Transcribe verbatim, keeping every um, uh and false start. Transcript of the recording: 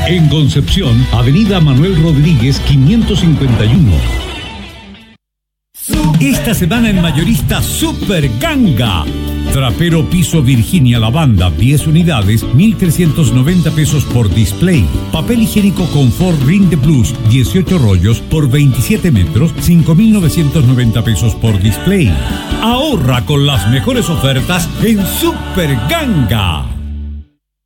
En Concepción, Avenida Manuel Rodríguez, quinientos cincuenta y uno. Esta semana en Mayorista Super Ganga. Trapero piso Virginia Lavanda, diez unidades, mil trescientos noventa pesos por display. Papel higiénico Confort Rinde Plus, dieciocho rollos por veintisiete metros, cinco mil novecientos noventa pesos por display. Ahorra con las mejores ofertas en Super Ganga.